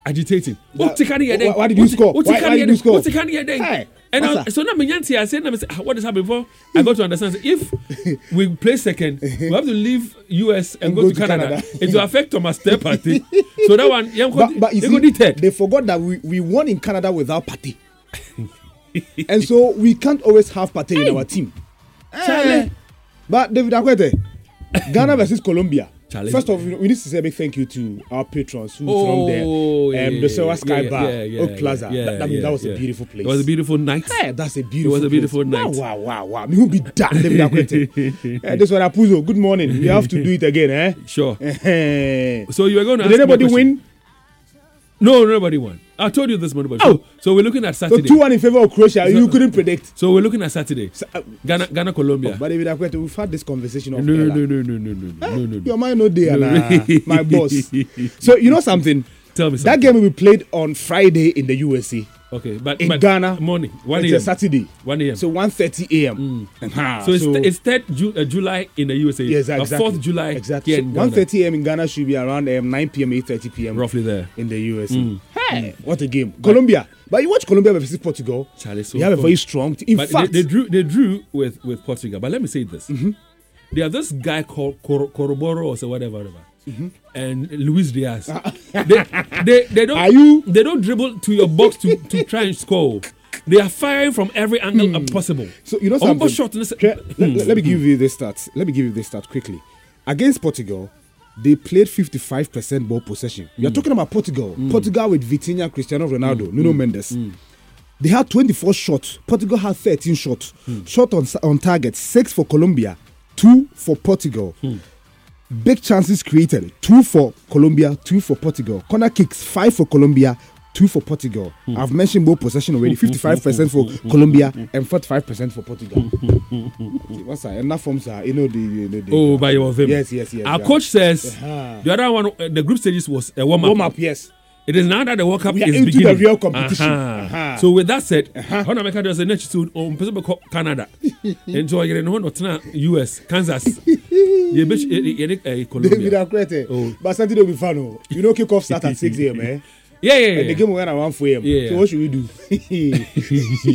agitating. What why did you score? Why did you score? What's the kind of day? And so now I said, what has happened before? I got to understand. If we play second, we have to leave US and go to Canada. It will affect Thomas Partey. So that one, but you see, they forgot that we won in Canada without Partey. And so we can't always have Partey in our team. But David Akwete, Ghana versus Colombia. First of all, we need to say a big thank you to our patrons who from there. The Sewa Sky Bar, Oak Plaza. That was a beautiful place. It was a beautiful night. That's a beautiful. It was a beautiful night. Wow. Me who be that David Akwete. This one Apuzo. Good morning. We have to do it again, eh? Sure. So you are going to ask. Did anybody win? No, nobody won. I told you this morning. So we're looking at Saturday. So 2-1 in favor of Croatia. You couldn't predict. So we're looking at Saturday. Ghana, Colombia. But David Akwete, we've had this conversation. No. Your mind no there, my boss. So you know something? Tell me something. That game will be played on Friday in the USA. Okay, but Ghana morning 1 a Saturday 1 a.m. So 1:30 a.m. So it's 3rd July in the USA. Yes, exactly. 4th July. Exactly. So 1:30 a.m. in Ghana should be around 9 p.m. 8:30 p.m. roughly there in the USA. Hey, what a game! Colombia, but you watch Colombia versus Portugal. Charlie, so they have a very strong team. In fact, they drew with Portugal. But let me say this: they have this guy called Coroboro or so whatever. And Luis Diaz. They don't dribble to your box to try and score. They are firing from every angle possible. So you know something. Let me give you this stat quickly. Against Portugal, they played 55% ball possession. We are talking about Portugal. Portugal with Vitinha, Cristiano Ronaldo, Nuno Mendes. They had 24 shots. Portugal had 13 shots. Shot on target, 6 for Colombia, 2 for Portugal. Big chances created, 2 for Colombia, 2 for Portugal. Corner kicks, 5 for Colombia, 2 for Portugal. I've mentioned ball possession already, 55% for Colombia and 45% for Portugal. What's that? And that forms are, by your vim. Yes. Our coach says the other one, the group stages was a warm-up. Warm-up, yes. It is now that the World Cup is into beginning. The real competition. So with that said, Honameka does a next to Canada. Enjoy your own US, Kansas. Colombia. David Akwete. But Saturday will be fun. You know, kickoff start at 6 a.m. Yeah. And the game will end at 1 a.m. So what should we do?